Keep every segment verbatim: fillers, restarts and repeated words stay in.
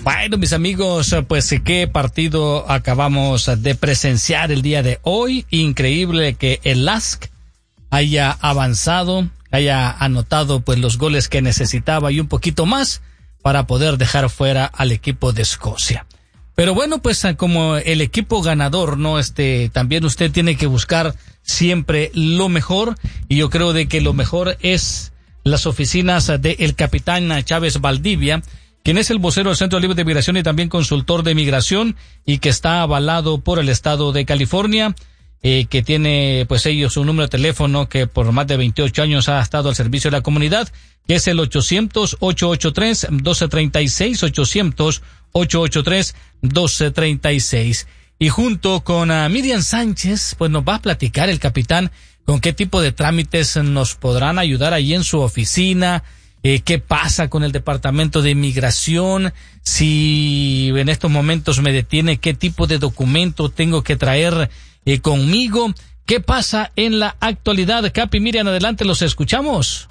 Bueno, mis amigos, pues qué partido acabamos de presenciar el día de hoy. Increíble que el L A S C haya avanzado, haya anotado pues los goles que necesitaba y un poquito más para poder dejar fuera al equipo de Escocia. Pero bueno, pues como el equipo ganador, ¿no? Este, también usted tiene que buscar siempre lo mejor, y yo creo de que lo mejor es las oficinas del capitán Chávez Valdivia, quien es el vocero del Centro Libre de Migración y también consultor de migración, y que está avalado por el estado de California, eh, que tiene pues ellos un número de teléfono que por más de veintiocho años ha estado al servicio de la comunidad, que es el ochocientos, ocho ochenta y tres, doce treinta y seis, ochocientos, ocho ochenta y tres, doce treinta y seis. Y junto con uh, Miriam Sánchez, pues nos va a platicar el capitán con qué tipo de trámites nos podrán ayudar ahí en su oficina, eh, qué pasa con el Departamento de Inmigración, si en estos momentos me detiene, qué tipo de documento tengo que traer eh, conmigo, qué pasa en la actualidad. Capi, Miriam, adelante, los escuchamos.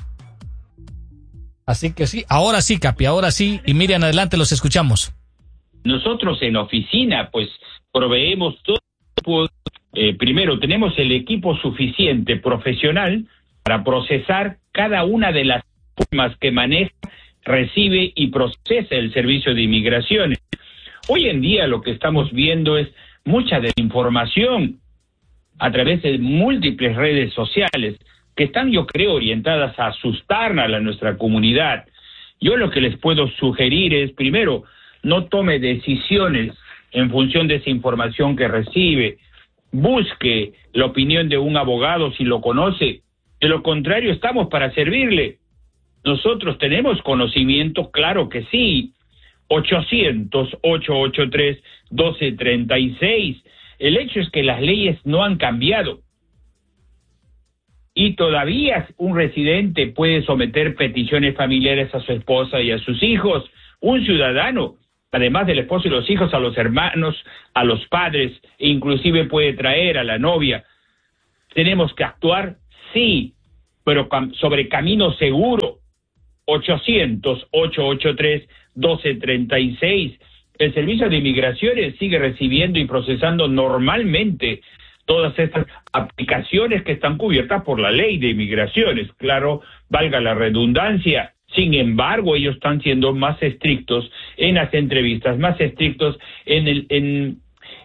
Así que sí, ahora sí, Capi, ahora sí, y Miriam, adelante, los escuchamos. Nosotros en oficina, pues, proveemos todo. Eh, primero, tenemos el equipo suficiente profesional para procesar cada una de las formas que maneja, recibe y procesa el servicio de inmigración. Hoy en día lo que estamos viendo es mucha desinformación a través de múltiples redes sociales que están, yo creo, orientadas a asustar a la, nuestra comunidad. Yo lo que les puedo sugerir es, primero, no tome decisiones en función de esa información que recibe. Busque la opinión de un abogado si lo conoce. De lo contrario, estamos para servirle. Nosotros tenemos conocimiento, claro que sí. ochocientos, ocho ochenta y tres, doce treinta y seis. El hecho es que las leyes no han cambiado. Y todavía un residente puede someter peticiones familiares a su esposa y a sus hijos. Un ciudadano, además del esposo y los hijos, a los hermanos, a los padres, e inclusive puede traer a la novia. ¿Tenemos que actuar? Sí, pero cam- sobre camino seguro. ochocientos, ocho ochenta y tres, doce treinta y seis. El Servicio de Inmigraciones sigue recibiendo y procesando normalmente todas estas aplicaciones que están cubiertas por la ley de inmigraciones. Claro, valga la redundancia. Sin embargo, ellos están siendo más estrictos en las entrevistas, más estrictos en el, en,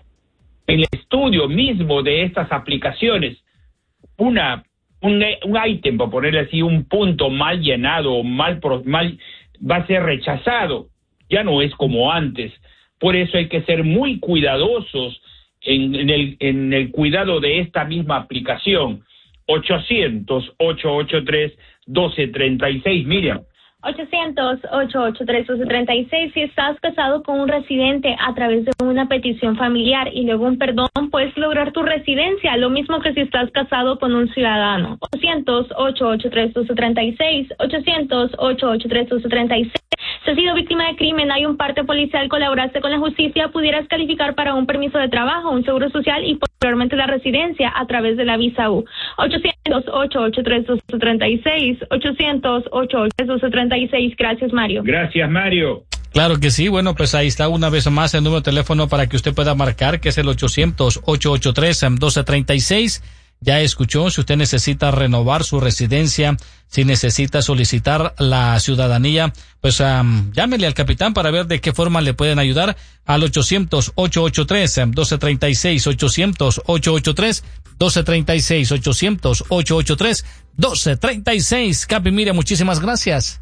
en el estudio mismo de estas aplicaciones. Una, un, un ítem, para ponerle así, un punto mal llenado o mal, mal, va a ser rechazado. Ya no es como antes. Por eso hay que ser muy cuidadosos en, en, el, en el cuidado de esta misma aplicación. ochocientos, ocho ochenta y tres, doce treinta y seis, Miriam. ochocientos, ocho ochenta y tres, doce treinta y seis. Si estás casado con un residente a través de una petición familiar y luego un perdón, puedes lograr tu residencia, lo mismo que si estás casado con un ciudadano. ochocientos, ocho ochenta y tres, doce treinta y seis, ochocientos, ocho ochenta y tres, doce treinta y seis. Si has sido víctima de crimen, hay un parte policial, colaboraste con la justicia, pudieras calificar para un permiso de trabajo, un seguro social y posteriormente la residencia a través de la visa U. ochocientos, ocho ochenta y tres, doce treinta y seis, ochocientos, ocho ochenta y tres, doce treinta y seis. Gracias, Mario. Gracias, Mario. Claro que sí. Bueno, pues ahí está una vez más el número de teléfono para que usted pueda marcar, que es el ochocientos, ocho ochenta y tres, doce treinta y seis. Ya escuchó, si usted necesita renovar su residencia, si necesita solicitar la ciudadanía, pues um, llámele al capitán para ver de qué forma le pueden ayudar al ochocientos, ocho ochenta y tres, doce treinta y seis, ochocientos, ocho ochenta y tres, doce treinta y seis, ochocientos, ocho ochenta y tres, doce treinta y seis. Capi, Miriam, muchísimas gracias.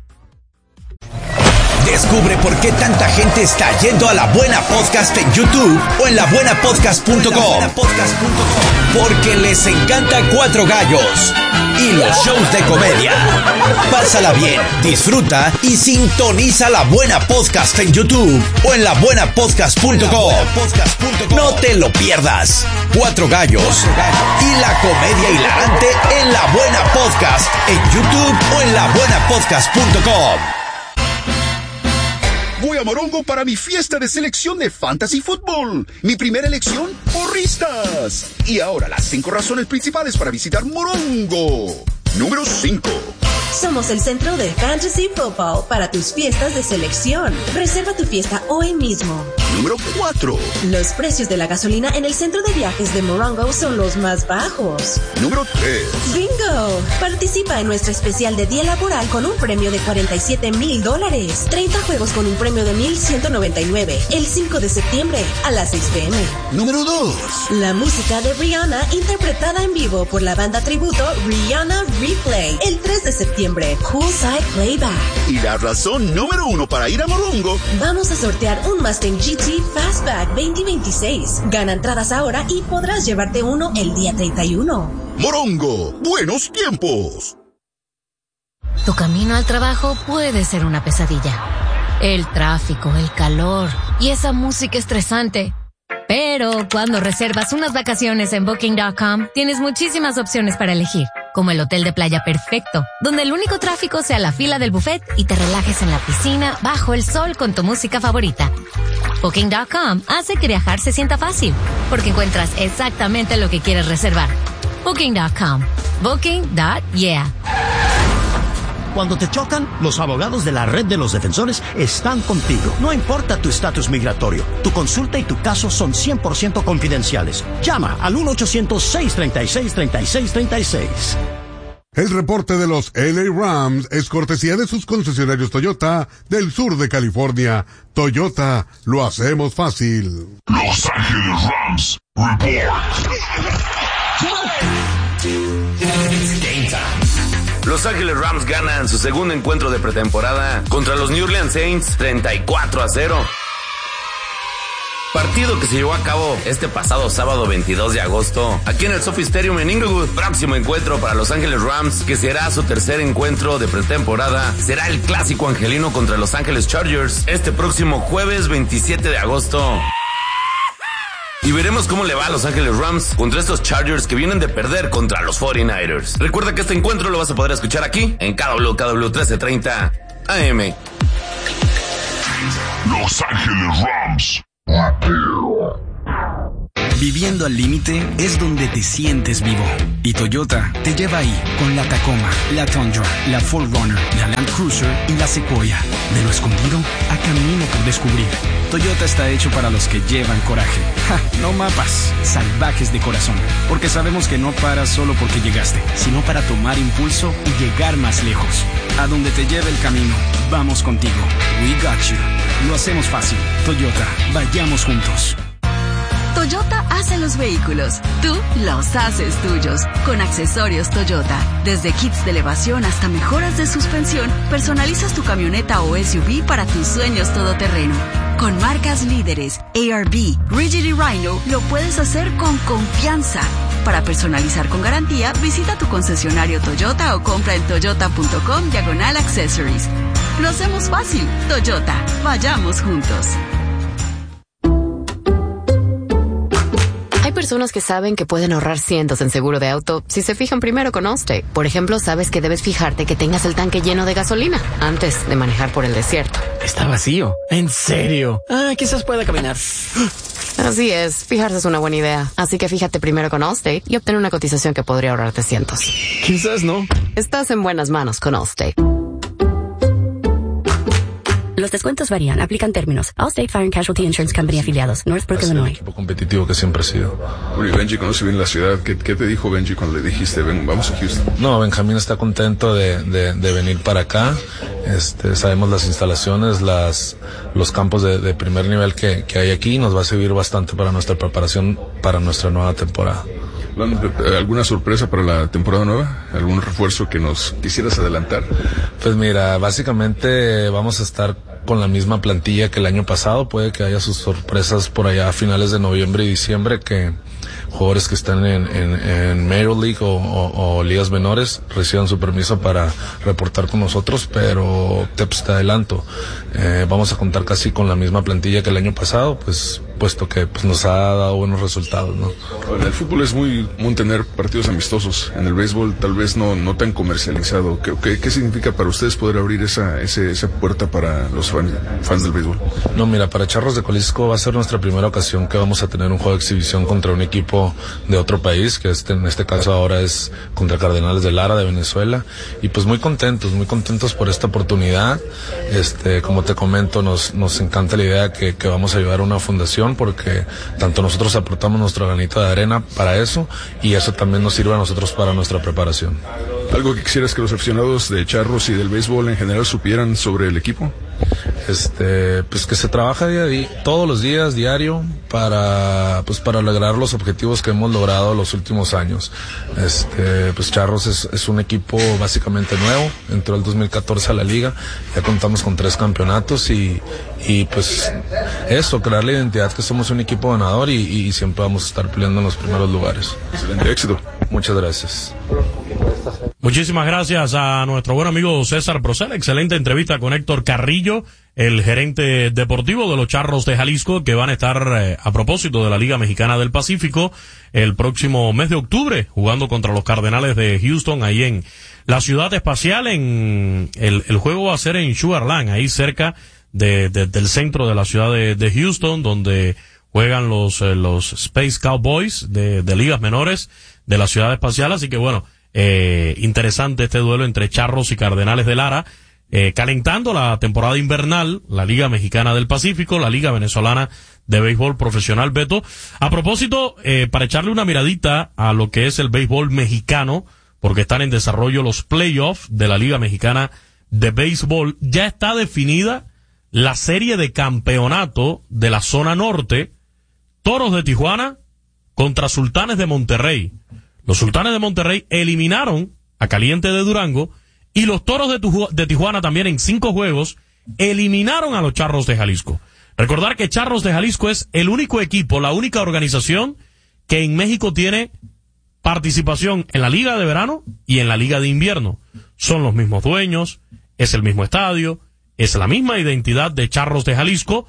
Descubre por qué tanta gente está yendo a La Buena Podcast en YouTube o en la buena podcast punto com. Porque les encanta Cuatro Gallos y los shows de comedia. Pásala bien, disfruta y sintoniza La Buena Podcast en YouTube o en la buena podcast punto com. No te lo pierdas. Cuatro Gallos y la comedia hilarante en La Buena Podcast en YouTube o en la buena podcast punto com. Voy a Morongo para mi fiesta de selección de Fantasy Football. Mi primera elección, porristas. Y ahora las cinco razones principales para visitar Morongo. Número cinco. Somos el centro de Fantasy Football para tus fiestas de selección. Reserva tu fiesta hoy mismo. Número cuatro. Los precios de la gasolina en el centro de viajes de Morongo son los más bajos. Número tres. ¡Bingo! Participa en nuestro especial de día laboral con un premio de cuarenta y siete mil dólares. treinta juegos con un premio de mil ciento noventa y nueve. El cinco de septiembre a las seis p m. Número dos. La música de Rihanna interpretada en vivo por la banda tributo Rihanna Replay. El tres de septiembre. Poolside Playback. Y la razón número uno para ir a Morongo. Vamos a sortear un Mustang G T Fastback veinte veintiséis. Gana entradas ahora y podrás llevarte uno el día treinta y uno. Morongo, buenos tiempos. Tu camino al trabajo puede ser una pesadilla. El tráfico, el calor y esa música estresante. Pero cuando reservas unas vacaciones en Booking punto com, tienes muchísimas opciones para elegir, como el hotel de playa perfecto, donde el único tráfico sea la fila del buffet y te relajes en la piscina bajo el sol con tu música favorita. Booking punto com hace que viajar se sienta fácil, porque encuentras exactamente lo que quieres reservar. Booking punto com. Booking punto yeah. Cuando te chocan, los abogados de la Red de los Defensores están contigo. No importa tu estatus migratorio, tu consulta y tu caso son cien por ciento confidenciales. Llama al uno ochocientos, seiscientos treinta y seis, treinta y seis treinta y seis. El reporte de los L A Rams es cortesía de sus concesionarios Toyota del sur de California. Toyota, lo hacemos fácil. Los Ángeles Rams Report. Los Ángeles Rams ganan su segundo encuentro de pretemporada contra los New Orleans Saints treinta y cuatro a cero. Partido que se llevó a cabo este pasado sábado veintidós de agosto aquí en el Sophie Stadium en Inglewood. Próximo encuentro para Los Ángeles Rams, que será su tercer encuentro de pretemporada, será el clásico angelino contra Los Ángeles Chargers este próximo jueves veintisiete de agosto. Y veremos cómo le va a Los Ángeles Rams contra estos Chargers que vienen de perder contra los cuarenta y nueve ers. Recuerda que este encuentro lo vas a poder escuchar aquí en K W K W trece treinta A M. Los Ángeles Rams. Viviendo al límite es donde te sientes vivo. Y Toyota te lleva ahí con la Tacoma, la Tundra, la cuatro runner, la Land Cruiser y la Sequoia. De lo escondido a camino por descubrir. Toyota está hecho para los que llevan coraje. Ja, no mapas, salvajes de corazón. Porque sabemos que no paras solo porque llegaste, sino para tomar impulso y llegar más lejos. A donde te lleve el camino, vamos contigo. We got you. Lo hacemos fácil. Toyota, vayamos juntos. Toyota hace los vehículos, tú los haces tuyos, con accesorios Toyota. Desde kits de elevación hasta mejoras de suspensión, personalizas tu camioneta o S U V para tus sueños todoterreno. Con marcas líderes, A R B, Rigid y Rhino, lo puedes hacer con confianza. Para personalizar con garantía, visita tu concesionario Toyota o compra en toyota punto com diagonal accessories. Lo hacemos fácil. Toyota, vayamos juntos. Hay personas que saben que pueden ahorrar cientos en seguro de auto si se fijan primero con Allstate. Por ejemplo, sabes que debes fijarte que tengas el tanque lleno de gasolina antes de manejar por el desierto. Está vacío. ¿En serio? Ah, quizás pueda caminar. Así es, fijarse es una buena idea. Así que fíjate primero con Allstate y obtén una cotización que podría ahorrarte cientos. Quizás no. Estás en buenas manos con Allstate. Los descuentos varían, aplican términos. Allstate Fire and Casualty Insurance Company afiliados, Northbrook, es Illinois. el equipo competitivo que siempre ha sido. Bueno, y Benji conoce bien la ciudad. ¿Qué, qué te dijo Benji cuando le dijiste, ven, vamos a Houston? No, Benjamín está contento de, de, de venir para acá. Este, sabemos las instalaciones, las, los campos de, de primer nivel que, que hay aquí. Nos va a servir bastante para nuestra preparación para nuestra nueva temporada. ¿Alguna sorpresa para la temporada nueva? ¿Algún refuerzo que nos quisieras adelantar? Pues mira, básicamente vamos a estar con la misma plantilla que el año pasado. Puede que haya sus sorpresas por allá a finales de noviembre y diciembre, que jugadores que están en, en, en Major League o, o, o ligas menores reciban su permiso para reportar con nosotros, pero te, pues, te adelanto, eh, vamos a contar casi con la misma plantilla que el año pasado. Pues puesto que pues, nos ha dado buenos resultados, ¿no? El fútbol es muy común tener partidos amistosos. En el béisbol tal vez no, no tan comercializado. ¿Qué, qué, qué significa para ustedes poder abrir esa, ese, esa puerta para los fan, fans del béisbol? No, mira, para Charros de Jalisco va a ser nuestra primera ocasión que vamos a tener un juego de exhibición contra un equipo de otro país, que este, en este caso ahora es contra Cardenales de Lara de Venezuela, y pues muy contentos, muy contentos por esta oportunidad. Este, como te comento, nos, nos encanta la idea que, que vamos a ayudar a una fundación, porque tanto nosotros aportamos nuestro granito de arena para eso, y eso también nos sirve a nosotros para nuestra preparación. ¿Algo que quisieras que los aficionados de Charros y del béisbol en general supieran sobre el equipo? Este, pues que se trabaja día a día, todos los días, diario, para, pues para lograr los objetivos que hemos logrado los últimos años. Este, pues Charros es, es un equipo básicamente nuevo, entró el dos mil catorce a la liga, ya contamos con tres campeonatos y, y pues eso, crear la identidad que somos un equipo ganador y, y siempre vamos a estar peleando en los primeros lugares. Excelente éxito. Muchas gracias. Muchísimas gracias a nuestro buen amigo César Procel. Excelente entrevista con Héctor Carrillo, el gerente deportivo de los Charros de Jalisco, que van a estar eh, a propósito de la Liga Mexicana del Pacífico el próximo mes de octubre, jugando contra los Cardenales de Houston, ahí en la Ciudad Espacial. En el, el juego va a ser en Sugar Land, ahí cerca de, de, del centro de la ciudad de, de Houston, donde juegan los, eh, los Space Cowboys de, de ligas menores de la Ciudad Espacial. Así que bueno, eh, interesante este duelo entre Charros y Cardenales de Lara, eh, calentando la temporada invernal, la Liga Mexicana del Pacífico, la Liga Venezolana de Béisbol Profesional. Beto, a propósito, eh, para echarle una miradita a lo que es el béisbol mexicano, porque están en desarrollo los playoffs de la Liga Mexicana de Béisbol, ya está definida la serie de campeonato de la zona norte, Toros de Tijuana contra Sultanes de Monterrey. Los Sultanes de Monterrey eliminaron a Caliente de Durango, y los Toros de, Tuju- de Tijuana también en cinco juegos eliminaron a los Charros de Jalisco. Recordar que Charros de Jalisco es el único equipo, la única organización que en México tiene participación en la Liga de Verano y en la Liga de Invierno. Son los mismos dueños, es el mismo estadio, es la misma identidad de Charros de Jalisco,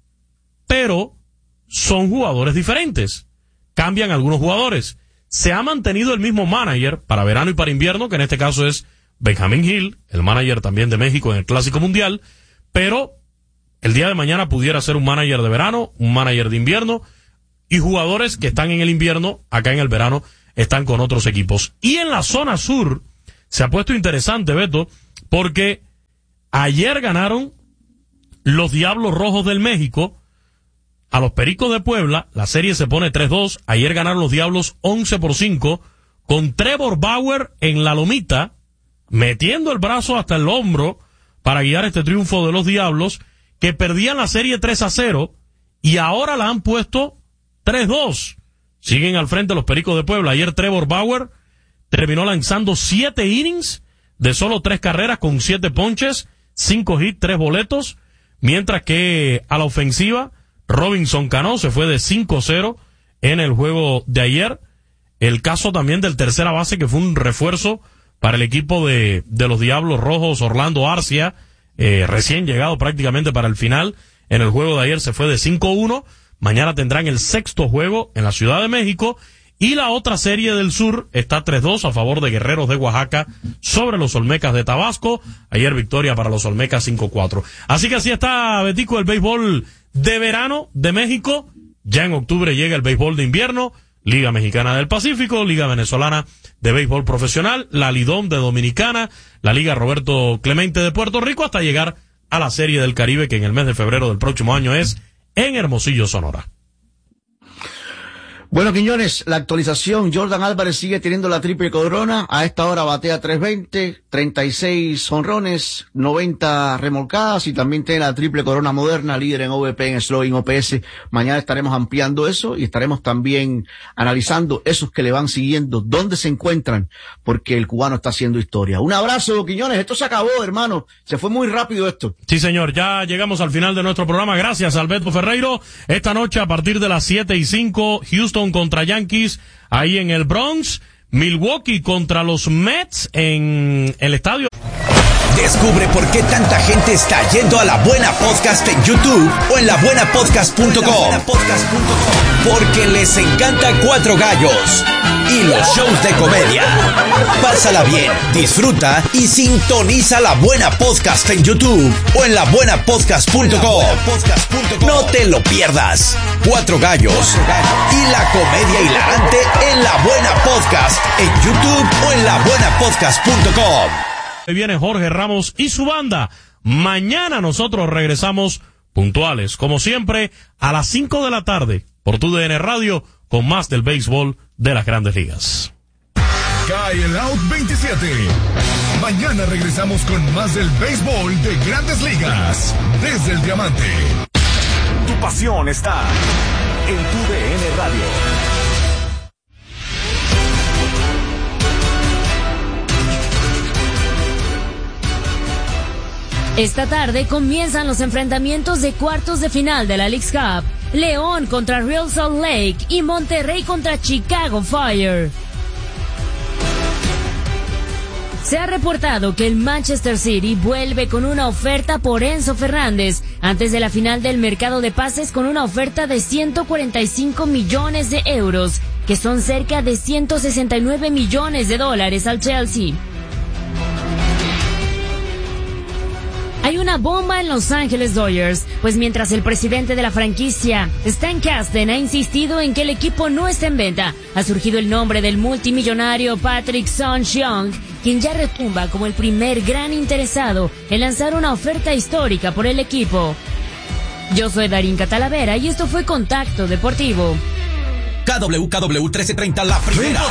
pero son jugadores diferentes. Cambian algunos jugadores. Se ha mantenido el mismo manager para verano y para invierno, que en este caso es Benjamín Gil, el manager también de México en el Clásico Mundial, pero el día de mañana pudiera ser un manager de verano, un manager de invierno, y jugadores que están en el invierno, acá en el verano, están con otros equipos. Y en la zona sur se ha puesto interesante, Beto, porque ayer ganaron los Diablos Rojos del México a los Pericos de Puebla. La serie se pone tres dos. Ayer ganaron los Diablos once por cinco, con Trevor Bauer en la lomita, metiendo el brazo hasta el hombro para guiar este triunfo de los Diablos, que perdían la serie tres a cero y ahora la han puesto tres dos. Siguen al frente los Pericos de Puebla. Ayer Trevor Bauer terminó lanzando siete innings de solo tres carreras con siete ponches, cinco hits, tres boletos, mientras que a la ofensiva Robinson Cano se fue de cinco cero en el juego de ayer. El caso también del tercera base, que fue un refuerzo para el equipo de, de los Diablos Rojos, Orlando Arcia, eh, recién llegado prácticamente para el final. En el juego de ayer se fue de cinco uno. Mañana tendrán el sexto juego en la Ciudad de México. Y la otra serie del sur está tres dos a favor de Guerreros de Oaxaca sobre los Olmecas de Tabasco. Ayer victoria para los Olmecas cinco cuatro. Así que así está, Betico, el béisbol de verano de México. Ya en octubre llega el béisbol de invierno, Liga Mexicana del Pacífico, Liga Venezolana de Béisbol Profesional, la Lidom de Dominicana, la Liga Roberto Clemente de Puerto Rico, hasta llegar a la Serie del Caribe, que en el mes de febrero del próximo año es en Hermosillo, Sonora. Bueno, Quiñones, la actualización, Jordan Álvarez sigue teniendo la triple corona, a esta hora batea tres veinte, treinta y seis jonrones, noventa remolcadas, y también tiene la triple corona moderna, líder en O V P, en Slugging, O P S. Mañana estaremos ampliando eso y estaremos también analizando esos que le van siguiendo, dónde se encuentran, porque el cubano está haciendo historia. Un abrazo, Quiñones, esto se acabó, hermano, se fue muy rápido esto. Sí, señor, ya llegamos al final de nuestro programa. Gracias, Alberto Ferreiro. Esta noche a partir de las siete y cinco, Houston contra Yankees ahí en el Bronx, Milwaukee contra los Mets en el estadio. Descubre por qué tanta gente está yendo a La Buena Podcast en YouTube o en la buena podcast punto com. Porque les encanta Cuatro Gallos y los shows de comedia. Pásala bien, disfruta y sintoniza La Buena Podcast en YouTube o en la buena podcast punto com. No te lo pierdas. Cuatro Gallos y la comedia hilarante en La Buena Podcast en YouTube o en la buena podcast punto com. Ahí viene Jorge Ramos y su banda. Mañana nosotros regresamos puntuales, como siempre, a las cinco de la tarde por tu D N Radio con más del béisbol de las Grandes Ligas. Cae el Out veintisiete. Mañana regresamos con más del béisbol de Grandes Ligas desde el Diamante. Tu pasión está en tu D N Radio. Esta tarde comienzan los enfrentamientos de cuartos de final de la Leagues Cup. León contra Real Salt Lake y Monterrey contra Chicago Fire. Se ha reportado que el Manchester City vuelve con una oferta por Enzo Fernández antes de la final del mercado de pases con una oferta de ciento cuarenta y cinco millones de euros, que son cerca de ciento sesenta y nueve millones de dólares al Chelsea. Hay una bomba en Los Ángeles Dodgers, pues mientras el presidente de la franquicia, Stan Kasten, ha insistido en que el equipo no está en venta, ha surgido el nombre del multimillonario Patrick Soon-Shiong, quien ya retumba como el primer gran interesado en lanzar una oferta histórica por el equipo. Yo soy Darín Catalavera y esto fue Contacto Deportivo. K W K W trece treinta, la primera.